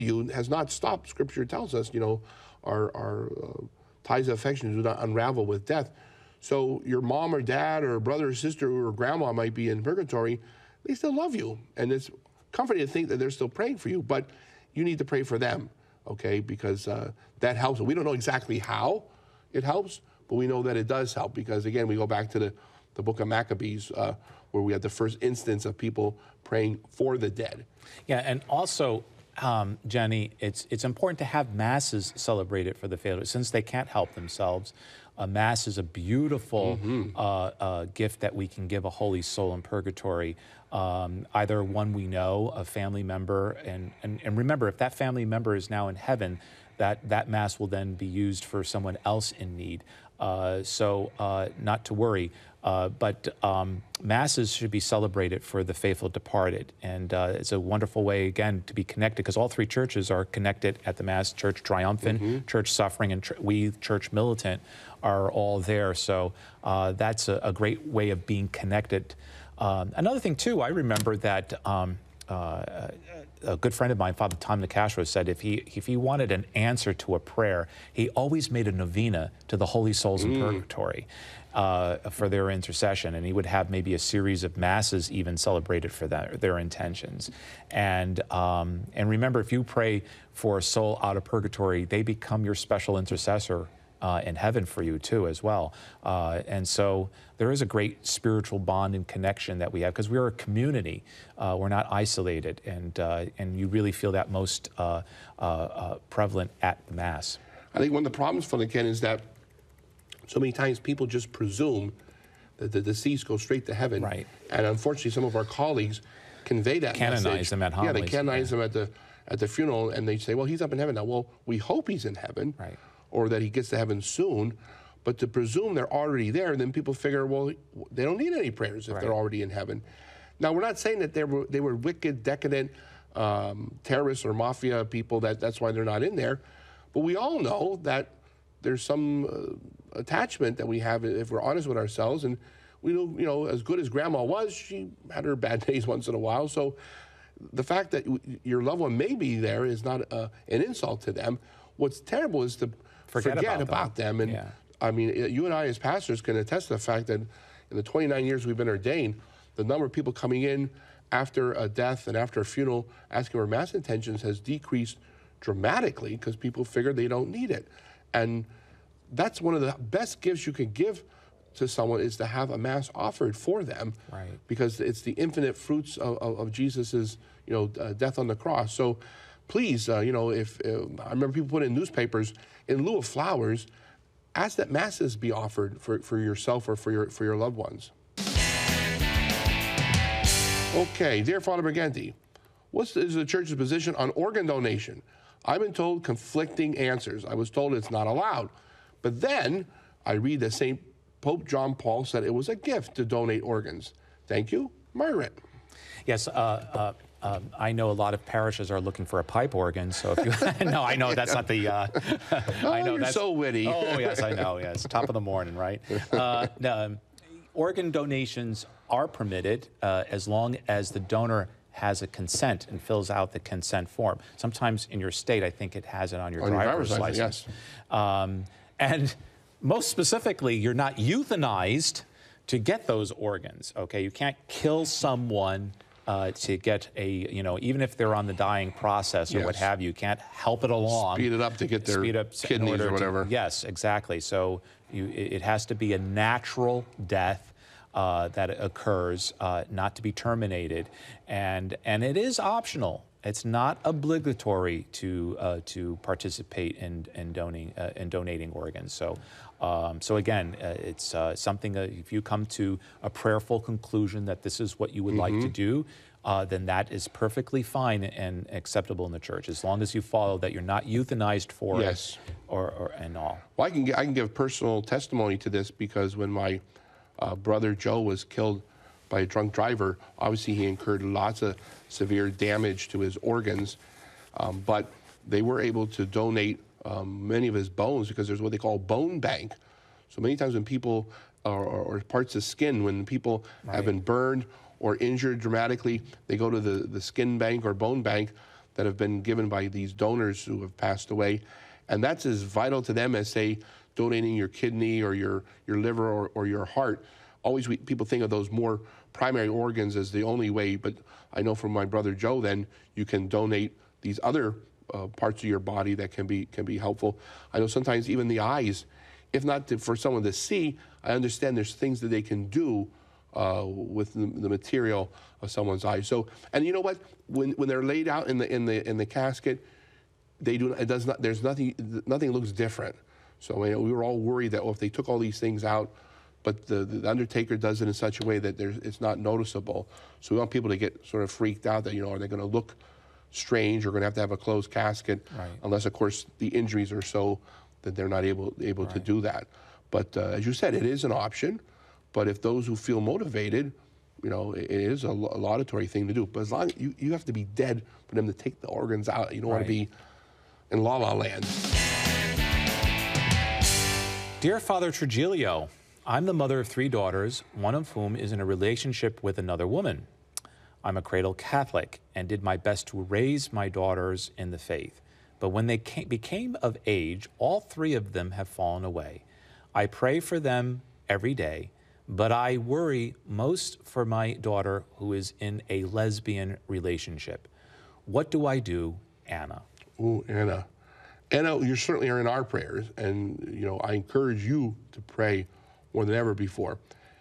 you has not stopped. Scripture tells us, our ties of affection do not unravel with death. So your mom or dad or brother or sister or grandma might be in purgatory. They still love you. And it's comforting to think that they're still praying for you, but you need to pray for them, okay? Because that helps. We don't know exactly how it helps, but we know that it does help because, again, we go back to the book of Maccabees where we had the first instance of people praying for the dead. Yeah, and also, Jenny, it's important to have masses celebrated for the faithful since they can't help themselves. A mass is a beautiful gift that we can give a holy soul in purgatory, either one we know, a family member, and remember, if that family member is now in heaven, that mass will then be used for someone else in need. So not to worry. But masses should be celebrated for the faithful departed. And it's a wonderful way, again, to be connected, because all three churches are connected at the Mass. Church Triumphant, Church Suffering, and we, Church Militant, are all there. So that's a great way of being connected. Another thing, too, I remember that a good friend of mine, Father Tom Nicastro, said if he wanted an answer to a prayer, he always made a novena to the holy souls in purgatory for their intercession, and he would have maybe a series of masses even celebrated for their intentions. And remember, if you pray for a soul out of purgatory, they become your special intercessor in heaven for you too as well. And so there is a great spiritual bond and connection that we have because we're a community. We're not isolated, and you really feel that most prevalent at the Mass. I think one of the problems, Father Ken, is that so many times people just presume that the deceased go straight to heaven. Right. And unfortunately, some of our colleagues convey that canonize message. Them at homilies. Yeah, they canonize them at the funeral, and they say, well, he's up in heaven now. Well, we hope he's in heaven. Right. Or that he gets to heaven soon, but to presume they're already there, then people figure, well, they don't need any prayers if they're already in heaven. Now, we're not saying that they were wicked, decadent terrorists or mafia people, that's why they're not in there, but we all know that there's some attachment that we have if we're honest with ourselves, and we know, as good as Grandma was, she had her bad days once in a while, so the fact that your loved one may be there is not an insult to them. What's terrible is to forget about them. And I mean, you and I as pastors can attest to the fact that in the 29 years we've been ordained, the number of people coming in after a death and after a funeral asking for Mass intentions has decreased dramatically because people figure they don't need it. And that's one of the best gifts you can give to someone is to have a Mass offered for them, because it's the infinite fruits of Jesus's death on the cross. So please, if I remember people put in newspapers, in lieu of flowers, ask that masses be offered for yourself or for your loved ones. Okay, dear Father Briganti, what is the Church's position on organ donation? I've been told conflicting answers. I was told it's not allowed, but then I read that St. Pope John Paul said it was a gift to donate organs. Thank you, Margaret. Yes. I know a lot of parishes are looking for a pipe organ, so if you... No, I know that's not the... I know you're so witty. Oh, yes, I know, yes. Top of the morning, right? Organ donations are permitted as long as the donor has a consent and fills out the consent form. Sometimes in your state, I think it has it on your driver's license. Yes. And most specifically, you're not euthanized to get those organs, okay? You can't kill someone to get even if they're on the dying process or what have you, can't help it along. Speed it up to get their kidneys or whatever. Yes, exactly. So it has to be a natural death that occurs, not to be terminated, and it is optional. It's not obligatory to participate in donating organs. So again, it's something that if you come to a prayerful conclusion that this is what you would like to do, then that is perfectly fine and acceptable in the Church, as long as you follow that you're not euthanized for it and all. Well, I can give personal testimony to this because when my brother Joe was killed by a drunk driver, obviously he incurred lots of severe damage to his organs, but they were able to donate many of his bones because there's what they call bone bank. So many times when people, or parts of skin, when people have been burned or injured dramatically, they go to the skin bank or bone bank that have been given by these donors who have passed away. And that's as vital to them as, say, donating your kidney or your liver or your heart. Always people think of those more primary organs as the only way, but I know from my brother Joe, then you can donate these other parts of your body that can be helpful. I know sometimes even the eyes, if not for someone to see, I understand there's things that they can do with the material of someone's eyes. So, and you know what? When they're laid out in the casket, they do. It does not. There's nothing. Nothing looks different. So you know, we were all worried that if they took all these things out, but the undertaker does it in such a way that it's not noticeable. So we want people to get sort of freaked out that, you know, are they going to look strange or going to have a closed casket, right, unless of course the injuries are so that they're not able right, to do that. But as you said, it is an option. But if those who feel motivated, you know, it is a laudatory thing to do. But as long as you have to be dead for them to take the organs out. You don't want to be in La La Land. Dear Father Trujillo, I'm the mother of 3 daughters, one of whom is in a relationship with another woman. I'm a cradle Catholic and did my best to raise my daughters in the faith. But when they became of age, all 3 of them have fallen away. I pray for them every day, but I worry most for my daughter who is in a lesbian relationship. What do I do, Anna? Ooh, Anna. Anna, you certainly are in our prayers, and you know, I encourage you to pray more than ever before.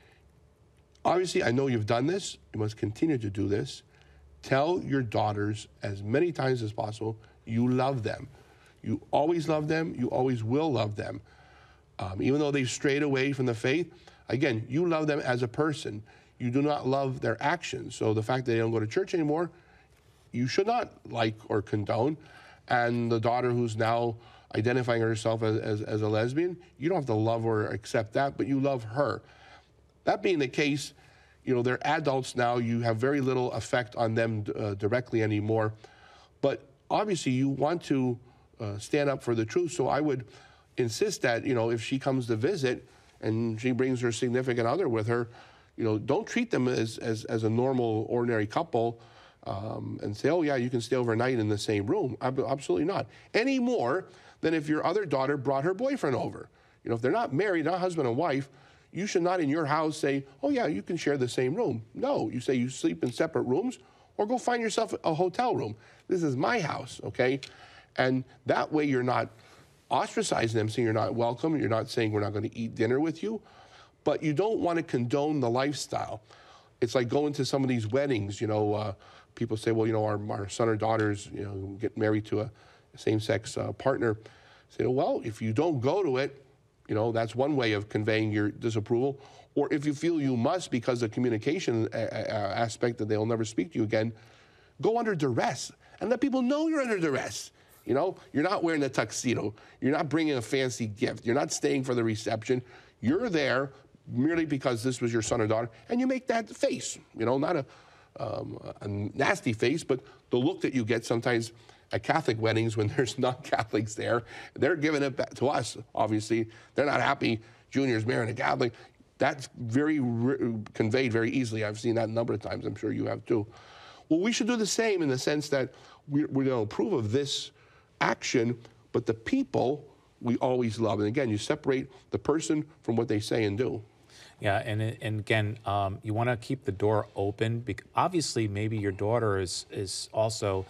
Obviously, I know you've done this. You must continue to do this. Tell your daughters as many times as possible you love them. You always love them. You always will love them. Even though they've strayed away from the faith, again, you love them as a person. You do not love their actions. So the fact that they don't go to church anymore, you should not like or condone. And the daughter who's now identifying herself as a lesbian, you don't have to love or accept that, but you love her. That being the case, you know, they're adults now. You have very little effect on them directly anymore. But obviously, you want to stand up for the truth. So I would insist that, you know, if she comes to visit and she brings her significant other with her, you know, don't treat them as a normal, ordinary couple and say, oh, yeah, you can stay overnight in the same room. Absolutely not. Any more than if your other daughter brought her boyfriend over. You know, if they're not married, not husband and wife, you should not in your house say, oh, yeah, you can share the same room. No, you say you sleep in separate rooms or go find yourself a hotel room. This is my house, okay? And that way you're not ostracizing them, saying you're not welcome. You're not saying we're not going to eat dinner with you. But you don't want to condone the lifestyle. It's like going to some of these weddings, you know, people say, well, you know, our son or daughters, you know, get married to a same-sex partner. Say, well, if you don't go to it, you know, that's one way of conveying your disapproval. Or if you feel you must because of communication aspect that they'll never speak to you again, go under duress and let people know you're under duress. You know, you're not wearing a tuxedo. You're not bringing a fancy gift. You're not staying for the reception. You're there merely because this was your son or daughter, and you make that face. You know, not a nasty face, but the look that you get sometimes at Catholic weddings when there's non-Catholics there. They're giving it back to us, obviously. They're not happy Junior's marrying a Catholic. That's very conveyed very easily. I've seen that a number of times. I'm sure you have too. Well, we should do the same in the sense that we're going to approve of this action, but the people we always love. And again, you separate the person from what they say and do. Yeah, and again, you want to keep the door open. Obviously, maybe your daughter is also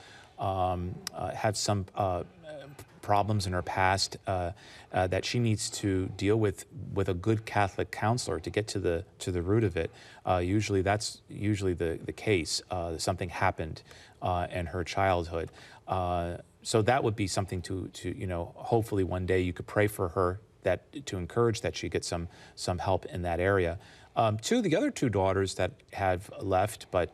have some problems in her past that she needs to deal with a good Catholic counselor to get to the root of it. Usually, that's the case. Something happened in her childhood. So that would be something to you know, hopefully one day you could pray for her, that to encourage that she get some help in that area. The other 2 daughters that have left, but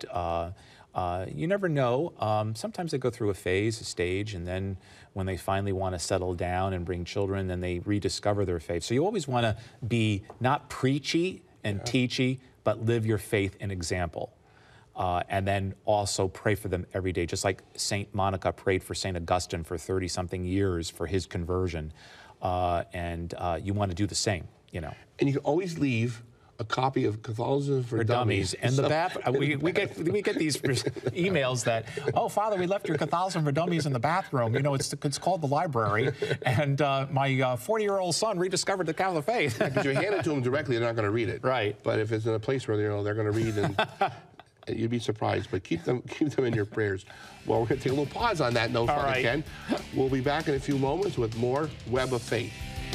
you never know. Sometimes they go through a stage, and then when they finally want to settle down and bring children, then they rediscover their faith. So you always want to be not preachy and teachy, but live your faith in example. And then also pray for them every day, just like St. Monica prayed for St. Augustine for 30-something years for his conversion. And you want to do the same, you know. And you can always leave a copy of Catholicism for Dummies. And the bath, we get these emails that, oh, Father, we left your Catholicism for Dummies in the bathroom. You know, it's called the library, and my 40-year-old son rediscovered the Catholic faith. Because you hand it to them directly, they're not going to read it. Right. But if it's in a place where they're going to read, and you'd be surprised. But keep them in your prayers. Well, we're going to take a little pause on that note, Father Ken. We'll be back in a few moments with more Web of Faith.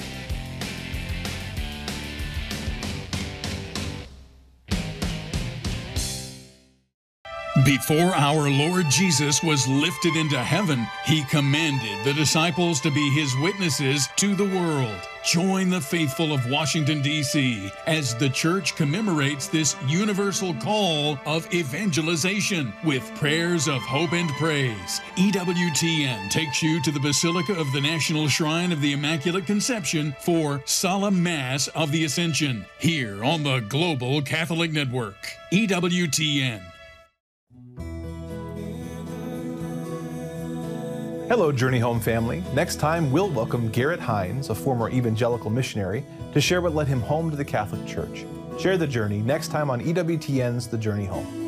Before our Lord Jesus was lifted into heaven, he commanded the disciples to be his witnesses to the world. Join the faithful of Washington, D.C. as the church commemorates this universal call of evangelization with prayers of hope and praise. EWTN takes you to the Basilica of the National Shrine of the Immaculate Conception for Solemn Mass of the Ascension, here on the Global Catholic Network. EWTN. Hello, Journey Home family. Next time, we'll welcome Garrett Hines, a former evangelical missionary, to share what led him home to the Catholic Church. Share the journey next time on EWTN's The Journey Home.